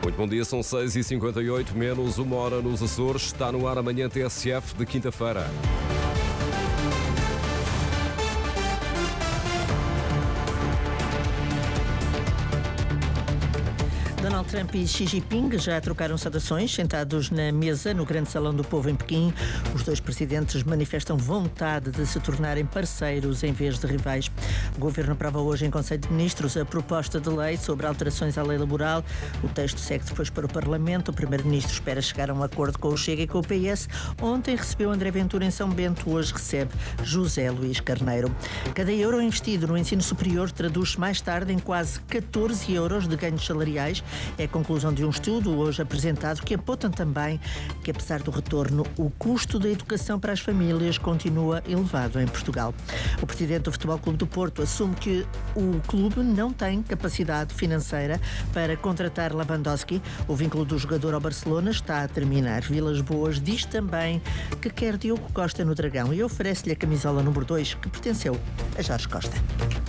Muito bom dia, são 6h58, menos uma hora nos Açores. Está no ar amanhã TSF de quinta-feira. Donald Trump e Xi Jinping já trocaram saudações, sentados na mesa no Grande Salão do Povo em Pequim. Os dois presidentes manifestam vontade de se tornarem parceiros em vez de rivais. O Governo aprova hoje em Conselho de Ministros a proposta de lei sobre alterações à lei laboral. O texto segue depois para o Parlamento. O Primeiro-Ministro espera chegar a um acordo com o Chega e com o PS. Ontem recebeu André Ventura em São Bento, hoje recebe José Luís Carneiro. Cada euro investido no ensino superior traduz-se mais tarde em quase 14 euros de ganhos salariais. É a conclusão de um estudo hoje apresentado que aponta também que, apesar do retorno, o custo da educação para as famílias continua elevado em Portugal. O presidente do Futebol Clube do Porto assume que o clube não tem capacidade financeira para contratar Lewandowski. O vínculo do jogador ao Barcelona está a terminar. Vilas Boas diz também que quer Diogo Costa no Dragão e oferece-lhe a camisola número 2 que pertenceu a Jorge Costa.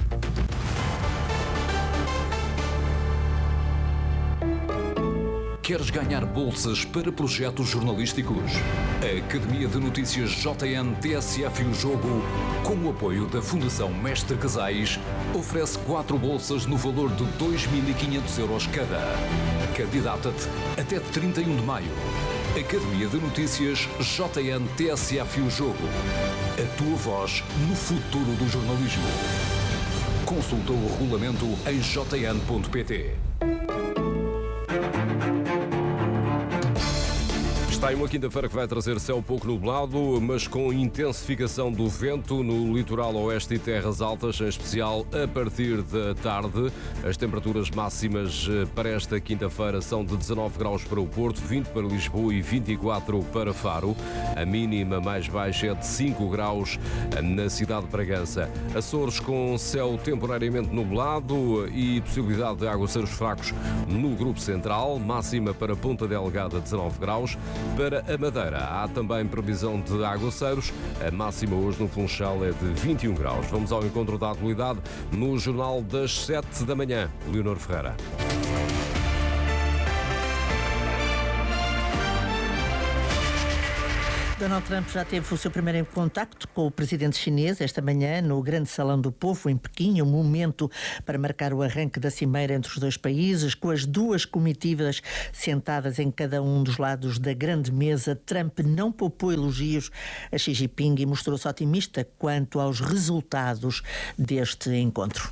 Queres ganhar bolsas para projetos jornalísticos? A Academia de Notícias JN TSF e o Jogo, com o apoio da Fundação Mestre Casais, oferece 4 bolsas no valor de 2.500 euros cada. Candidata-te até 31 de maio. Academia de Notícias JN TSF e o Jogo. A tua voz no futuro do jornalismo. Consulta o regulamento em jn.pt. Está aí uma quinta-feira que vai trazer céu pouco nublado, mas com intensificação do vento no litoral oeste e terras altas, em especial a partir da tarde. As temperaturas máximas para esta quinta-feira são de 19 graus para o Porto, 20 para Lisboa e 24 para Faro. A mínima mais baixa é de 5 graus na cidade de Bragança. Açores com céu temporariamente nublado e possibilidade de aguaceiros fracos no grupo central, máxima para Ponta Delgada 19 graus. Para a Madeira há também previsão de aguaceiros. A máxima hoje no Funchal é de 21 graus. Vamos ao encontro da atualidade no Jornal das 7 da manhã. Leonor Ferreira. Donald Trump já teve o seu primeiro contacto com o presidente chinês esta manhã no Grande Salão do Povo, em Pequim, um momento para marcar o arranque da cimeira entre os dois países, com as duas comitivas sentadas em cada um dos lados da grande mesa. Trump não poupou elogios a Xi Jinping e mostrou-se otimista quanto aos resultados deste encontro.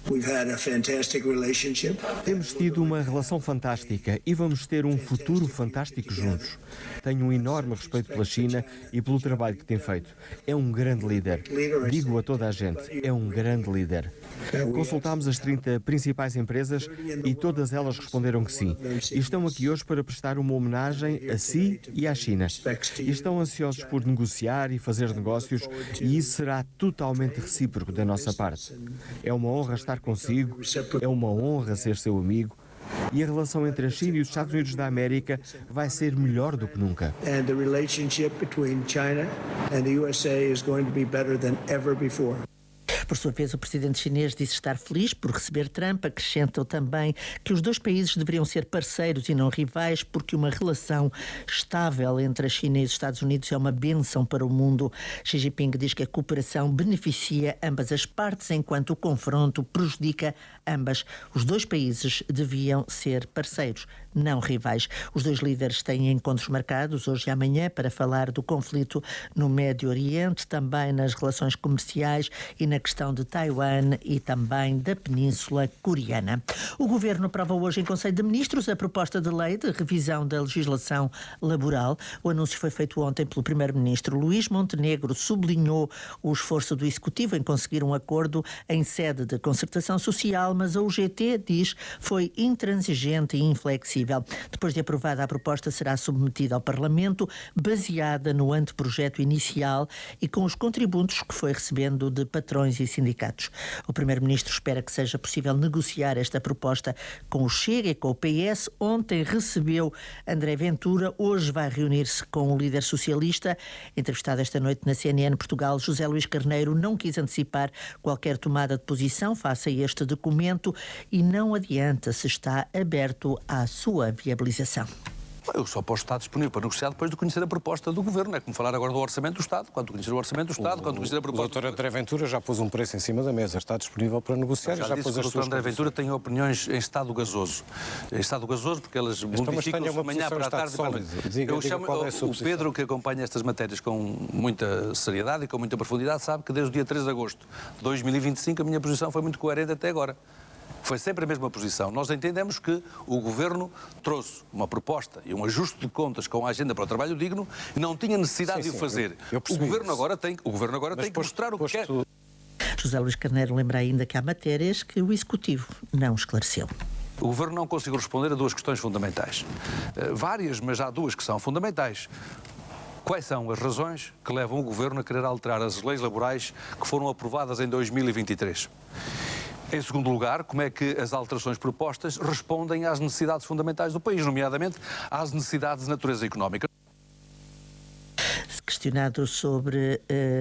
Temos tido uma relação fantástica e vamos ter um futuro fantástico juntos. Tenho um enorme respeito pela China e pelo trabalho que tem feito. É um grande líder. Digo a toda a gente, é um grande líder. Consultámos as 30 principais empresas e todas elas responderam que sim. E estão aqui hoje para prestar uma homenagem a si e à China. E estão ansiosos por negociar e fazer negócios e isso será totalmente recíproco da nossa parte. É uma honra estar consigo, é uma honra ser seu amigo e a relação entre a China e os Estados Unidos da América vai ser melhor do que nunca. And the relationship between China and the USA is going to be better than ever before. Por sua vez, o presidente chinês disse estar feliz por receber Trump. Acrescentou também que os dois países deveriam ser parceiros e não rivais, porque uma relação estável entre a China e os Estados Unidos é uma bênção para o mundo. Xi Jinping diz que a cooperação beneficia ambas as partes, enquanto o confronto prejudica ambas. Os dois países deviam ser parceiros, não rivais. Os dois líderes têm encontros marcados hoje e amanhã para falar do conflito no Médio Oriente, também nas relações comerciais e na questão de Taiwan e também da Península Coreana. O Governo aprova hoje em Conselho de Ministros a proposta de lei de revisão da legislação laboral. O anúncio foi feito ontem pelo Primeiro-Ministro. Luís Montenegro sublinhou o esforço do Executivo em conseguir um acordo em sede de concertação social, mas a UGT diz foi intransigente e inflexível. Depois de aprovada, a proposta será submetida ao Parlamento, baseada no anteprojeto inicial e com os contributos que foi recebendo de patrões e e sindicatos. O Primeiro-Ministro espera que seja possível negociar esta proposta com o Chega e com o PS. Ontem recebeu André Ventura, hoje vai reunir-se com o líder socialista. Entrevistado esta noite na CNN Portugal, José Luís Carneiro não quis antecipar qualquer tomada de posição face a este documento e não adianta se está aberto à sua viabilização. Eu só posso estar disponível para negociar depois de conhecer a proposta do Governo. É como falar agora do Orçamento do Estado. Quando conhecer o Orçamento do Estado, quando conhecer a proposta... O Dr. André Ventura já pôs um preço em cima da mesa. Está disponível para negociar. Já disse que o Dr. André Ventura tem opiniões em estado gasoso. Em estado gasoso porque elas modificam-se de manhã para a tarde. Eu chamo o Pedro, que acompanha estas matérias com muita seriedade e com muita profundidade, sabe que desde o dia 3 de agosto de 2025 a minha posição foi muito coerente até agora. Foi sempre a mesma posição. Nós entendemos que o Governo trouxe uma proposta e um ajuste de contas com a agenda para o trabalho digno e não tinha necessidade de o fazer. O Governo agora tem que mostrar o que quer. José Luís Carneiro lembra ainda que há matérias que o Executivo não esclareceu. O Governo não conseguiu responder a duas questões fundamentais. Várias, mas há duas que são fundamentais. Quais são as razões que levam o Governo a querer alterar as leis laborais que foram aprovadas em 2023? Em segundo lugar, como é que as alterações propostas respondem às necessidades fundamentais do país, nomeadamente às necessidades de natureza económica? Questionado sobre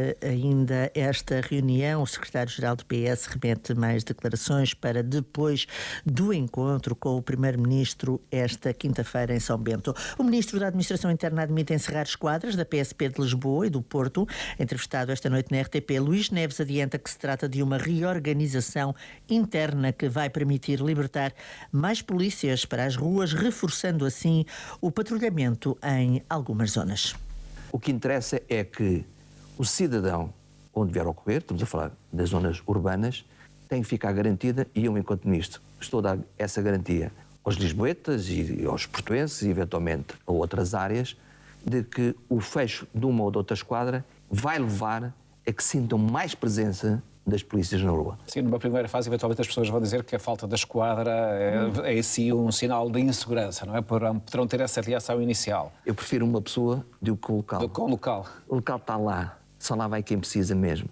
ainda esta reunião, o secretário-geral do PS remete mais declarações para depois do encontro com o Primeiro-Ministro esta quinta-feira em São Bento. O Ministro da Administração Interna admite encerrar esquadras da PSP de Lisboa e do Porto. Entrevistado esta noite na RTP, Luís Neves adianta que se trata de uma reorganização interna que vai permitir libertar mais polícias para as ruas, reforçando assim o patrulhamento em algumas zonas. O que interessa é que o cidadão, onde vier a ocorrer, estamos a falar das zonas urbanas, tem que ficar garantida, e eu, enquanto Ministro, estou a dar essa garantia aos lisboetas e aos portuenses, e eventualmente a outras áreas, de que o fecho de uma ou de outra esquadra vai levar a que sintam mais presença das polícias na rua. Sim, numa primeira fase, eventualmente as pessoas vão dizer que a falta da esquadra é em si um sinal de insegurança, não é? Poderão ter essa reação inicial. Eu prefiro uma pessoa do que o local. Do que o local. O local está lá, só lá vai quem precisa mesmo.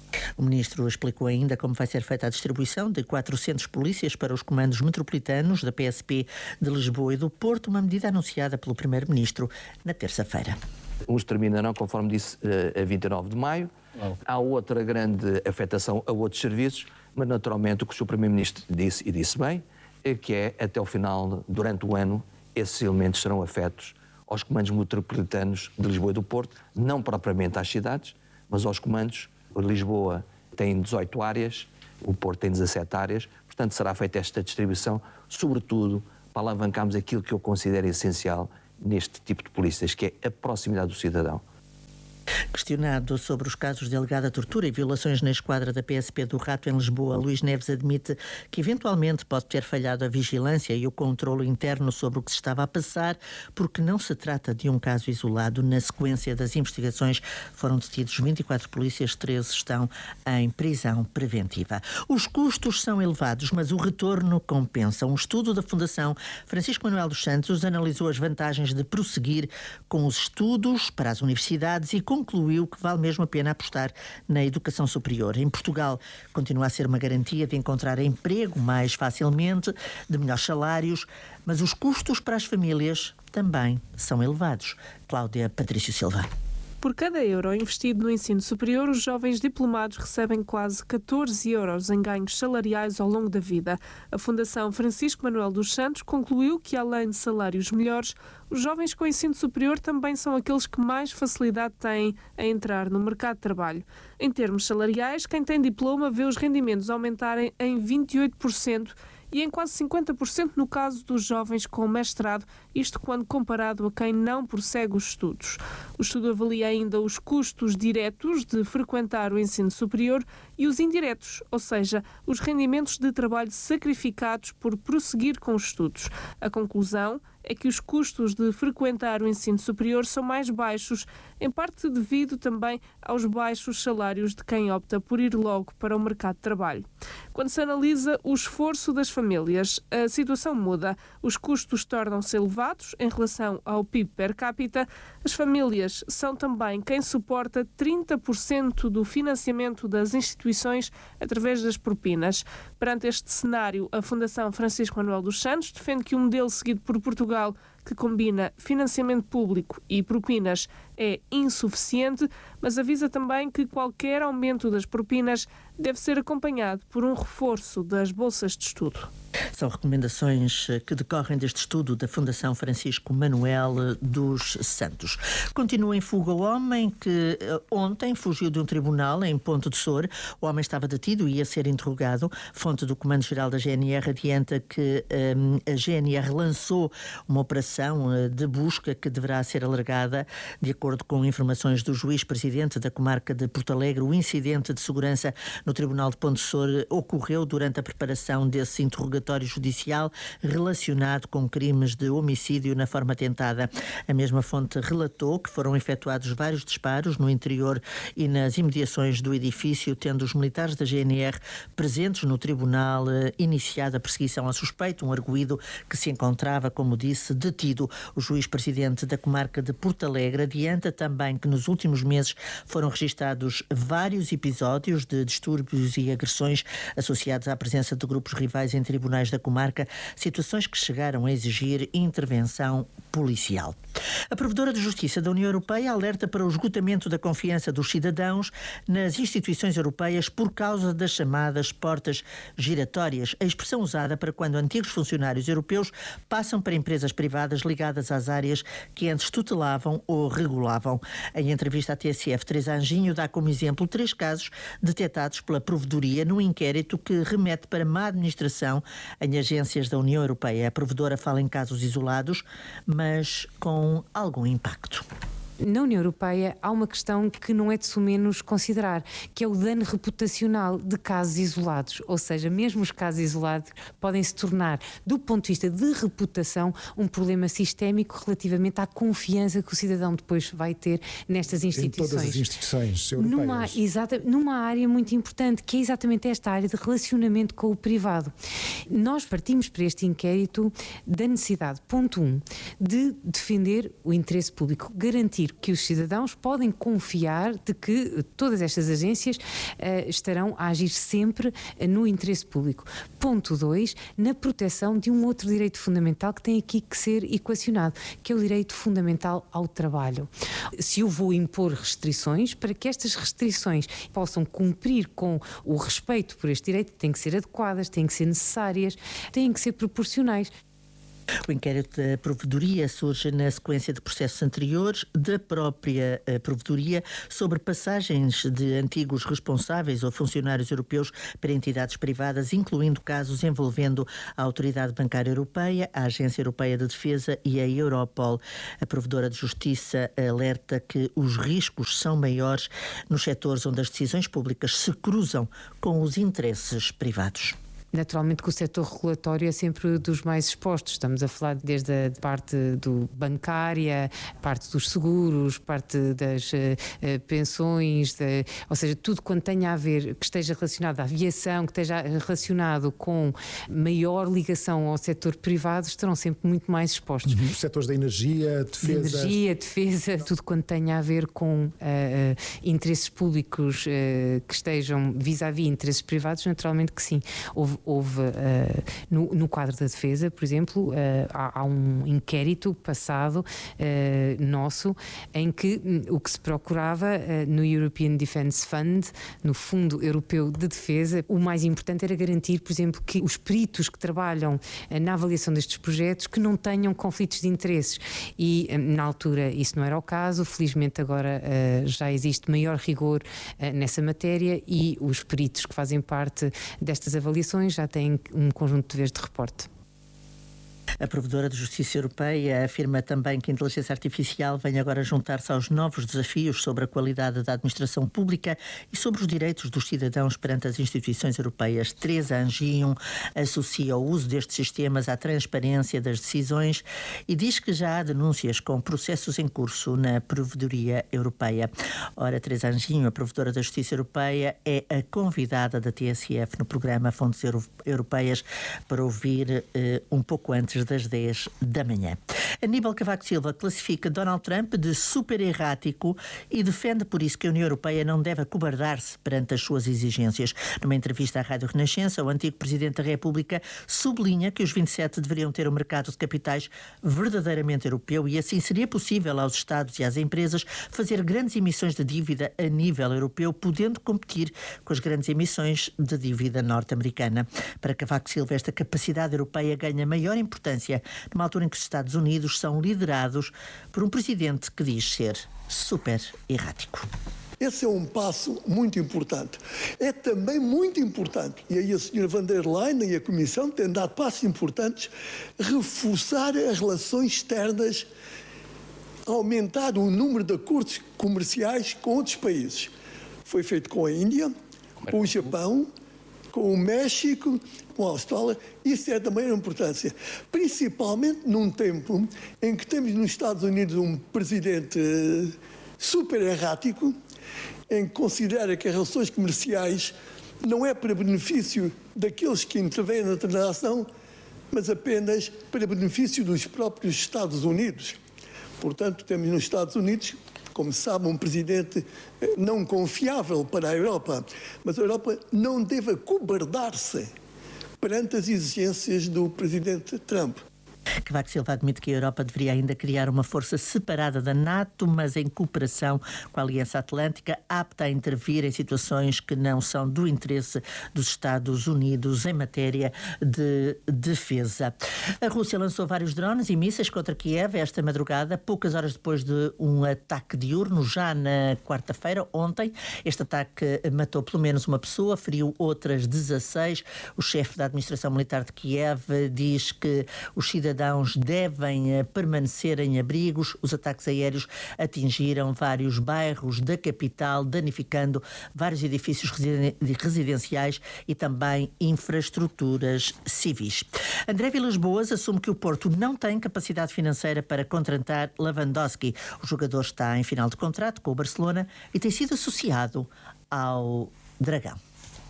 O Ministro explicou ainda como vai ser feita a distribuição de 400 polícias para os comandos metropolitanos da PSP de Lisboa e do Porto, uma medida anunciada pelo Primeiro-Ministro na terça-feira. Uns terminarão, conforme disse, a 29 de maio. Há outra grande afetação a outros serviços, mas naturalmente o que o Sr. Primeiro-Ministro disse, e disse bem, é que até o final, durante o ano, esses elementos serão afetos aos comandos metropolitanos de Lisboa e do Porto, não propriamente às cidades, mas aos comandos. Lisboa tem 18 áreas, o Porto tem 17 áreas, portanto será feita esta distribuição, sobretudo para alavancarmos aquilo que eu considero essencial neste tipo de polícias, que é a proximidade do cidadão. Questionado sobre os casos de alegada tortura e violações na esquadra da PSP do Rato em Lisboa, Luís Neves admite que eventualmente pode ter falhado a vigilância e o controlo interno sobre o que se estava a passar, porque não se trata de um caso isolado. Na sequência das investigações foram detidos 24 polícias, 13 estão em prisão preventiva. Os custos são elevados, mas o retorno compensa. Um estudo da Fundação Francisco Manuel dos Santos analisou as vantagens de prosseguir com os estudos para as universidades e concluiu que vale mesmo a pena apostar na educação superior. Em Portugal, continua a ser uma garantia de encontrar emprego mais facilmente, de melhores salários, mas os custos para as famílias também são elevados. Cláudia Patrício Silva. Por cada euro investido no ensino superior, os jovens diplomados recebem quase 14 euros em ganhos salariais ao longo da vida. A Fundação Francisco Manuel dos Santos concluiu que, além de salários melhores, os jovens com ensino superior também são aqueles que mais facilidade têm a entrar no mercado de trabalho. Em termos salariais, quem tem diploma vê os rendimentos aumentarem em 28%, e em quase 50% no caso dos jovens com mestrado, isto quando comparado a quem não prossegue os estudos. O estudo avalia ainda os custos diretos de frequentar o ensino superior e os indiretos, ou seja, os rendimentos de trabalho sacrificados por prosseguir com os estudos. A conclusão é que os custos de frequentar o ensino superior são mais baixos, em parte devido também aos baixos salários de quem opta por ir logo para o mercado de trabalho. Quando se analisa o esforço das famílias, a situação muda. Os custos tornam-se elevados em relação ao PIB per capita. As famílias são também quem suporta 30% do financiamento das instituições instituições através das propinas. Perante este cenário, a Fundação Francisco Manuel dos Santos defende que o modelo seguido por Portugal, que combina financiamento público e propinas, é insuficiente, mas avisa também que qualquer aumento das propinas deve ser acompanhado por um reforço das bolsas de estudo. São recomendações que decorrem deste estudo da Fundação Francisco Manuel dos Santos. Continua em fuga o homem que ontem fugiu de um tribunal em Ponte de Sor. O homem estava detido e ia ser interrogado. Fonte do Comando-Geral da GNR adianta que a GNR lançou uma operação de busca que deverá ser alargada. De acordo com informações do juiz-presidente da comarca de Porto Alegre, o incidente de segurança no Tribunal de Ponte de Sor ocorreu durante a preparação desse interrogatório judicial relacionado com crimes de homicídio na forma tentada. A mesma fonte relatou que foram efetuados vários disparos no interior e nas imediações do edifício, tendo os militares da GNR presentes no tribunal iniciado a perseguição ao suspeito, um arguido que se encontrava, como disse, detido. O juiz-presidente da comarca de Porto Alegre adianta também que nos últimos meses foram registados vários episódios de distúrbios e agressões associados à presença de grupos rivais em tribunais da comarca, situações que chegaram a exigir intervenção policial. A Provedora de Justiça da União Europeia alerta para o esgotamento da confiança dos cidadãos nas instituições europeias por causa das chamadas portas giratórias, a expressão usada para quando antigos funcionários europeus passam para empresas privadas ligadas às áreas que antes tutelavam ou regulavam. Em entrevista à TSF, Teresa Anjinho dá como exemplo 3 casos detectados pela Provedoria no inquérito que remete para má administração em agências da União Europeia. A Provedora fala em casos isolados, mas com algum impacto. Na União Europeia há uma questão que não é de sumenos considerar, que é o dano reputacional de casos isolados. Ou seja, mesmo os casos isolados podem se tornar, do ponto de vista de reputação, um problema sistémico relativamente à confiança que o cidadão depois vai ter nestas instituições. Em todas as instituições europeias. Numa área muito importante, que é exatamente esta área de relacionamento com o privado. Nós partimos para este inquérito da necessidade, ponto 1, de defender o interesse público, garantir que os cidadãos podem confiar de que todas estas agências estarão a agir sempre no interesse público. Ponto 2, na proteção de um outro direito fundamental que tem aqui que ser equacionado, que é o direito fundamental ao trabalho. Se eu vou impor restrições, para que estas restrições possam cumprir com o respeito por este direito, têm que ser adequadas, têm que ser necessárias, têm que ser proporcionais. O inquérito da Provedoria surge na sequência de processos anteriores da própria Provedoria sobre passagens de antigos responsáveis ou funcionários europeus para entidades privadas, incluindo casos envolvendo a Autoridade Bancária Europeia, a Agência Europeia de Defesa e a Europol. A Provedora de Justiça alerta que os riscos são maiores nos setores onde as decisões públicas se cruzam com os interesses privados. Naturalmente que o setor regulatório é sempre dos mais expostos. Estamos a falar desde a parte do bancária, parte dos seguros, parte das pensões, ou seja, tudo quanto tenha a ver, que esteja relacionado à aviação, que esteja relacionado com maior ligação ao setor privado, estarão sempre muito mais expostos. Os setores da energia, defesa, tudo quanto tenha a ver com interesses públicos que estejam vis-à-vis interesses privados, naturalmente que sim. Houve no quadro da defesa, por exemplo, há um inquérito passado nosso em que o que se procurava no European Defence Fund, no Fundo Europeu de Defesa, o mais importante era garantir, por exemplo, que os peritos que trabalham na avaliação destes projetos que não tenham conflitos de interesses e na altura isso não era o caso. Felizmente agora já existe maior rigor nessa matéria e os peritos que fazem parte destas avaliações já têm um conjunto de deveres de reporte. A Provedora de Justiça Europeia afirma também que a inteligência artificial vem agora juntar-se aos novos desafios sobre a qualidade da administração pública e sobre os direitos dos cidadãos perante as instituições europeias. Teresa Anjinho associa o uso destes sistemas à transparência das decisões e diz que já há denúncias com processos em curso na Provedoria Europeia. Ora, Teresa Anjinho, a Provedora da Justiça Europeia, é a convidada da TSF no programa Fontes Europeias para ouvir um pouco antes das 10 da manhã. Aníbal Cavaco Silva classifica Donald Trump de super errático e defende por isso que a União Europeia não deve acobardar-se perante as suas exigências. Numa entrevista à Rádio Renascença, o antigo Presidente da República sublinha que os 27 deveriam ter um mercado de capitais verdadeiramente europeu e assim seria possível aos Estados e às empresas fazer grandes emissões de dívida a nível europeu, podendo competir com as grandes emissões de dívida norte-americana. Para Cavaco Silva, esta capacidade europeia ganha maior importância numa altura em que os Estados Unidos são liderados por um presidente que diz ser super errático. Esse é um passo muito importante. É também muito importante, e aí a senhora von der Leyen e a Comissão têm dado passos importantes, reforçar as relações externas, aumentar o número de acordos comerciais com outros países. Foi feito com a Índia, com o Japão, com o México, com a Austrália. Isso é também uma importância. Principalmente num tempo em que temos nos Estados Unidos um presidente super errático, em que considera que as relações comerciais não é para benefício daqueles que intervêm na transação, mas apenas para benefício dos próprios Estados Unidos. Portanto, temos nos Estados Unidos, como se sabe, um presidente não confiável para a Europa, mas a Europa não deve acobardar-se perante as exigências do presidente Trump. Cavaco Silva admite que a Europa deveria ainda criar uma força separada da NATO, mas em cooperação com a Aliança Atlântica, apta a intervir em situações que não são do interesse dos Estados Unidos em matéria de defesa. A Rússia lançou vários drones e mísseis contra Kiev esta madrugada, poucas horas depois de um ataque diurno, já na quarta-feira, ontem. Este ataque matou pelo menos uma pessoa, feriu outras 16. O chefe da administração militar de Kiev diz que os cidadãos devem permanecer em abrigos. Os ataques aéreos atingiram vários bairros da capital, danificando vários edifícios residenciais e também infraestruturas civis. André Vilas-Boas assume que o Porto não tem capacidade financeira para contratar Lewandowski. O jogador está em final de contrato com o Barcelona e tem sido associado ao Dragão.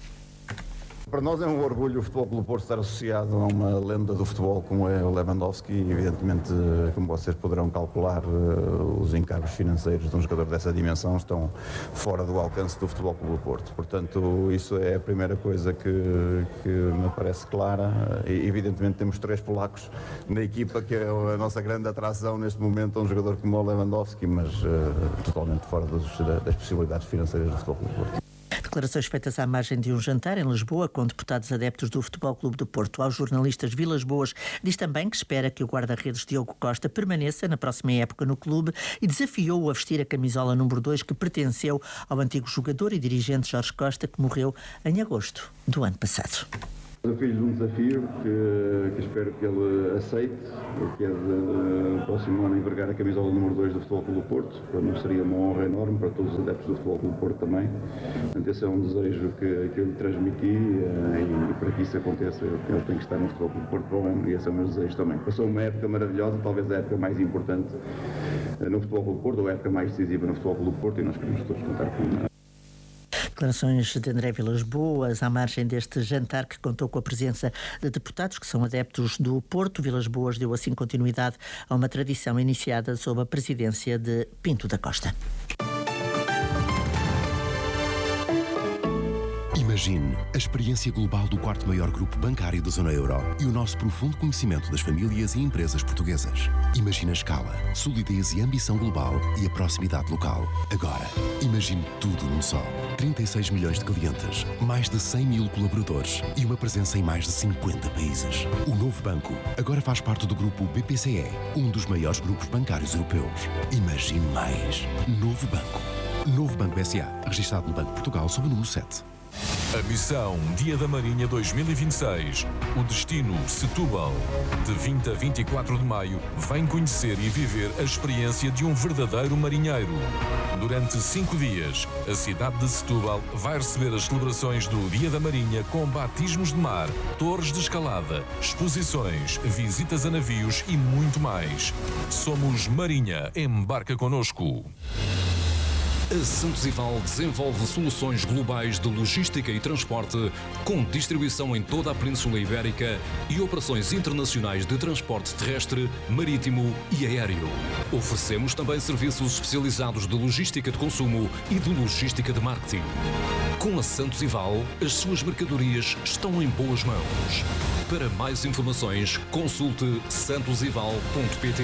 Para nós é um orgulho o Futebol Clube do Porto estar associado a uma lenda do futebol como é o Lewandowski e, evidentemente, como vocês poderão calcular, os encargos financeiros de um jogador dessa dimensão estão fora do alcance do Futebol Clube do Porto. Portanto, isso é a primeira coisa que me parece clara. E, evidentemente, temos 3 polacos na equipa, que é a nossa grande atração neste momento a um jogador como o Lewandowski, mas totalmente fora das possibilidades financeiras do Futebol Clube do Porto. Declarações feitas à margem de um jantar em Lisboa com deputados adeptos do Futebol Clube do Porto. Aos jornalistas, Vilas-Boas diz também que espera que o guarda-redes Diogo Costa permaneça na próxima época no clube e desafiou-o a vestir a camisola número 2 que pertenceu ao antigo jogador e dirigente Jorge Costa, que morreu em agosto do ano passado. Fiz um desafio que espero que ele aceite, que é de próximo ano envergar a camisola número 2 do Futebol Clube do Porto. Para nós seria uma honra enorme, para todos os adeptos do Futebol Clube do Porto também. Portanto, esse é um desejo que eu lhe transmiti e para que isso aconteça ele tem que estar no Futebol Clube do Porto para o ano e esse é o meu desejo também. Passou uma época maravilhosa, talvez a época mais importante no Futebol Clube do Porto, ou a época mais decisiva no Futebol Clube do Porto, e nós queremos todos contar com ele. Declarações de André Vilas-Boas à margem deste jantar que contou com a presença de deputados que são adeptos do Porto. Vilas-Boas deu assim continuidade a uma tradição iniciada sob a presidência de Pinto da Costa. Imagine a experiência global do 4º maior grupo bancário da zona euro e o nosso profundo conhecimento das famílias e empresas portuguesas. Imagine a escala, solidez e ambição global e a proximidade local. Agora, imagine tudo num só. 36 milhões de clientes, mais de 100 mil colaboradores e uma presença em mais de 50 países. O novo banco agora faz parte do grupo BPCE, um dos maiores grupos bancários europeus. Imagine mais. Novo Banco. Novo Banco S.A., registado no Banco de Portugal sob o número 7. A missão Dia da Marinha 2026. O destino Setúbal. De 20 a 24 de maio, vem conhecer e viver a experiência de um verdadeiro marinheiro. Durante 5 dias, a cidade de Setúbal vai receber as celebrações do Dia da Marinha com batismos de mar, torres de escalada, exposições, visitas a navios e muito mais. Somos Marinha. Embarca connosco. A Santos Ival desenvolve soluções globais de logística e transporte, com distribuição em toda a Península Ibérica e operações internacionais de transporte terrestre, marítimo e aéreo. Oferecemos também serviços especializados de logística de consumo e de logística de marketing. Com a Santos Ival, as suas mercadorias estão em boas mãos. Para mais informações, consulte santosival.pt.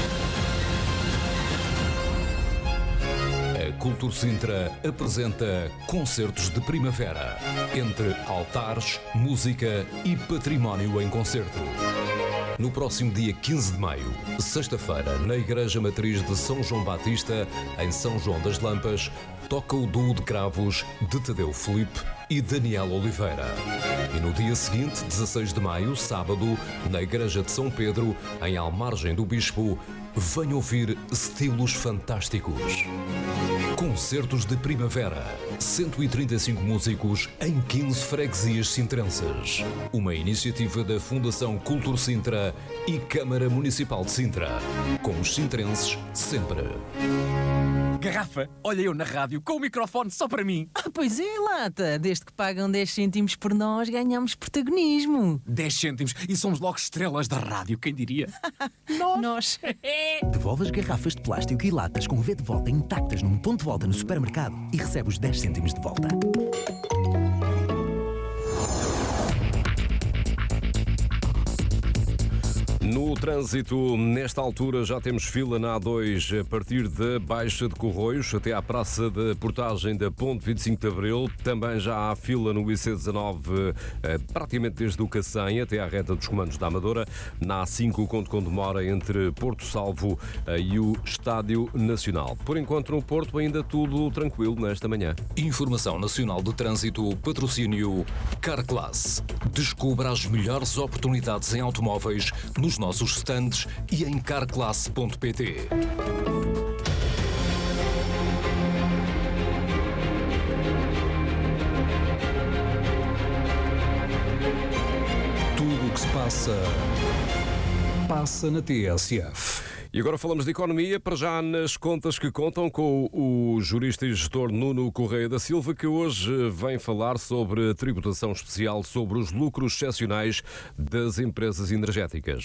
A Cultura Sintra apresenta Concertos de Primavera, entre altares, música e património em concerto. No próximo dia 15 de maio, sexta-feira, na Igreja Matriz de São João Batista, em São João das Lampas, toca o duo de cravos de Tadeu Filipe e Daniel Oliveira. E no dia seguinte, 16 de maio, sábado, na Igreja de São Pedro, em Almargem do Bispo, venha ouvir estilos fantásticos. Concertos de Primavera. 135 músicos em 15 freguesias sintrenses. Uma iniciativa da Fundação Cultura Sintra e Câmara Municipal de Sintra. Com os sintrenses sempre. Garrafa, olha eu na rádio com o microfone só para mim. Pois é, lata. Desde que pagam 10 cêntimos por nós, ganhamos protagonismo. 10 cêntimos e somos logo estrelas da rádio, quem diria? Nós. Devolve as garrafas de plástico e latas com V de volta intactas num ponto de volta no supermercado e recebe os 10 cêntimos de volta. No trânsito, nesta altura, já temos fila na A2 a partir da Baixa de Corroios até à Praça da Portagem da Ponte 25 de Abril. Também já há fila no IC19 praticamente desde o Cacém até à reta dos Comandos da Amadora. Na A5, o Conde demora entre Porto Salvo e o Estádio Nacional. Por enquanto, no Porto, ainda tudo tranquilo nesta manhã. Informação Nacional de Trânsito, patrocínio Carclass. Descubra as melhores oportunidades em automóveis nos nossos stands e em carclass.pt. Tudo o que se passa na TSF. E agora falamos de economia, para já nas contas que contam, com o jurista e gestor Nuno Correia da Silva, que hoje vem falar sobre a tributação especial sobre os lucros excepcionais das empresas energéticas.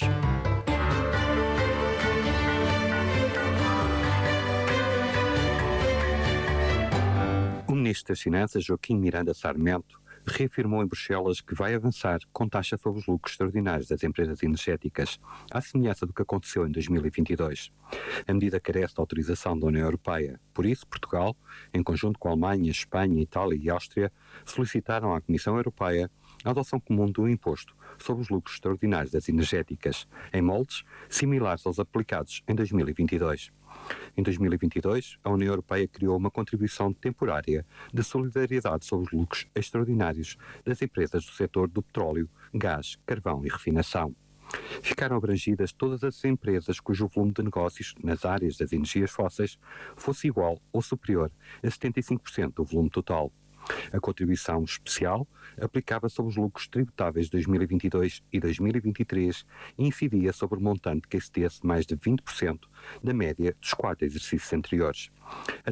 O Ministro das Finanças, Joaquim Miranda Sarmento, reafirmou em Bruxelas que vai avançar com taxa sobre os lucros extraordinários das empresas energéticas, à semelhança do que aconteceu em 2022. A medida carece de autorização da União Europeia. Por isso, Portugal, em conjunto com a Alemanha, Espanha, Itália e Áustria, solicitaram à Comissão Europeia a adoção comum do imposto sobre os lucros extraordinários das energéticas, em moldes similares aos aplicados em 2022. Em 2022, a União Europeia criou uma contribuição temporária de solidariedade sobre os lucros extraordinários das empresas do setor do petróleo, gás, carvão e refinação. Ficaram abrangidas todas as empresas cujo volume de negócios nas áreas das energias fósseis fosse igual ou superior a 75% do volume total. A contribuição especial aplicava sobre os lucros tributáveis de 2022 e 2023 e incidia sobre o montante que excedesse mais de 20% da média dos 4 exercícios anteriores. A